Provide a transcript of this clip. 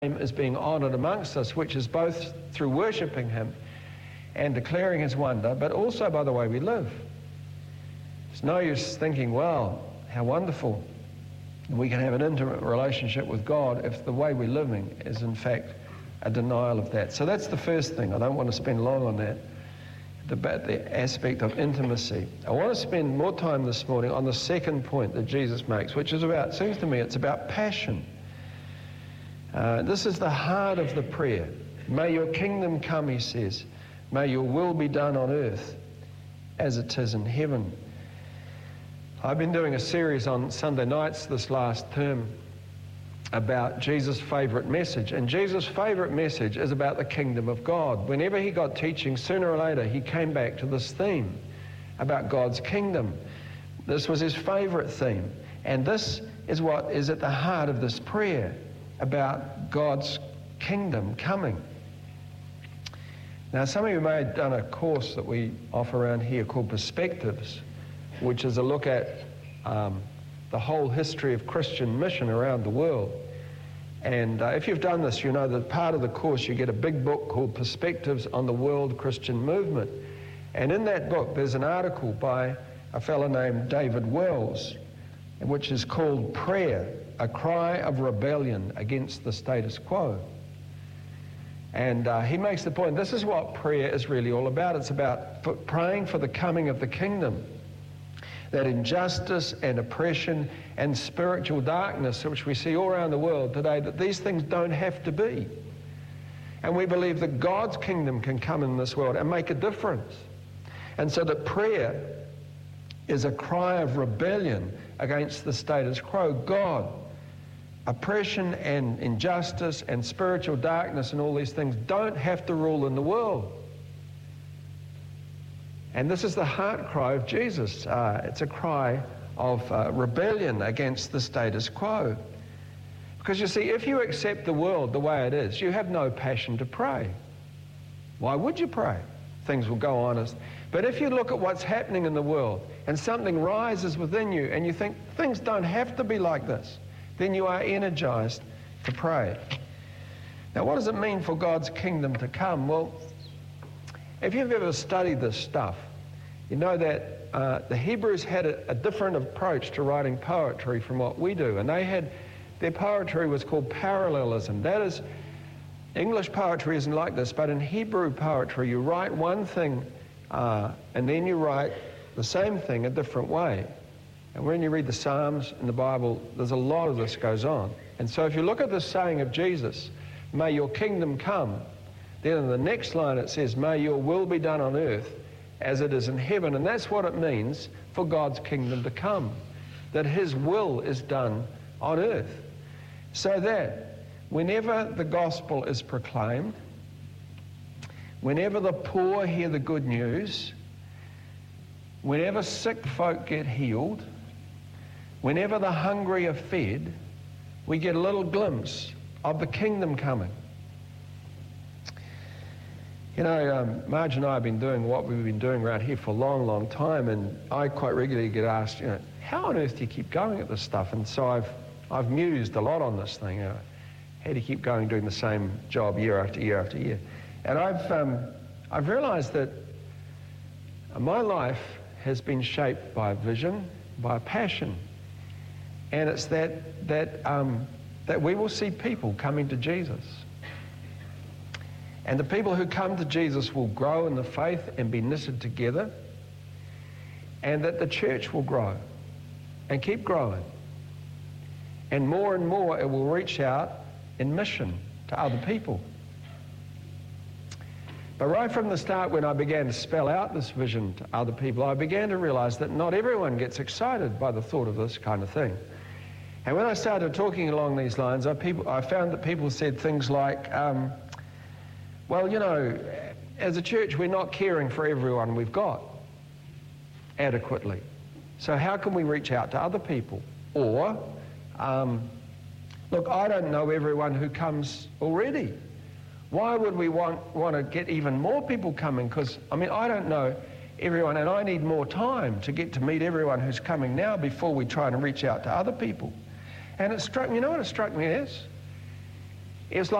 is being honoured amongst us, which is both through worshipping him and declaring his wonder, but also by the way we live. It's no use thinking, well, how wonderful we can have an intimate relationship with God if the way we're living is in fact a denial of that. So that's the first thing. I don't want to spend long on that, about the aspect of intimacy. I want to spend more time this morning on the second point that Jesus makes, which is about, it seems to me, it's about passion. This is the heart of the prayer. May your kingdom come, he says. May your will be done on earth as it is in heaven. I've been doing a series on Sunday nights this last term about Jesus' favourite message. And Jesus' favourite message is about the kingdom of God. Whenever he got teaching, sooner or later, he came back to this theme about God's kingdom. This was his favourite theme. And this is what is at the heart of this prayer, about God's kingdom coming. Now, some of you may have done a course that we offer around here called Perspectives, which is a look at the whole history of Christian mission around the world. And if you've done this, you know that part of the course you get a big book called Perspectives on the World Christian Movement. And in that book there's an article by a fellow named David Wells, which is called Prayer, a Cry of Rebellion Against the Status Quo. And he makes the point, this is what prayer is really all about. It's about praying for the coming of the kingdom, that injustice and oppression and spiritual darkness, which we see all around the world today, that these things don't have to be. And we believe that God's kingdom can come in this world and make a difference. And so that prayer is a cry of rebellion against the status quo. God, oppression and injustice and spiritual darkness and all these things don't have to rule in the world. And this is the heart cry of Jesus. It's a cry of rebellion against the status quo. Because you see, if you accept the world the way it is, you have no passion to pray. Why would you pray? Things will go on as... But if you look at what's happening in the world and something rises within you and you think things don't have to be like this, then you are energized to pray. Now, what does it mean for God's kingdom to come? Well, if you've ever studied this stuff, you know that the Hebrews had a different approach to writing poetry from what we do. And their poetry was called parallelism. That is, English poetry isn't like this, but in Hebrew poetry, you write one thing and then you write the same thing a different way. And when you read the Psalms in the Bible, there's a lot of this goes on. And so if you look at this saying of Jesus, may your kingdom come, then in the next line it says, may your will be done on earth as it is in heaven. And that's what it means for God's kingdom to come, that his will is done on earth. So that whenever the gospel is proclaimed, whenever the poor hear the good news, whenever sick folk get healed, whenever the hungry are fed, we get a little glimpse of the kingdom coming. You know, Marge and I have been doing what we've been doing around here for a long, long time, and I quite regularly get asked, you know, how on earth do you keep going at this stuff? And so I've mused a lot on this thing. How do you keep going doing the same job year after year after year? And I've realized that my life has been shaped by vision, by passion. And it's that we will see people coming to Jesus. And the people who come to Jesus will grow in the faith and be knitted together. And that the church will grow and keep growing. And more it will reach out in mission to other people. But right from the start, when I began to spell out this vision to other people, I began to realize that not everyone gets excited by the thought of this kind of thing. And when I started talking along these lines, I found that people said things like, well, you know, as a church, we're not caring for everyone we've got adequately. So how can we reach out to other people? Or, look, I don't know everyone who comes already. Why would we want to get even more people coming? Because, I mean, I don't know everyone, and I need more time to get to meet everyone who's coming now before we try and reach out to other people. And it struck me, you know what it struck me as? It was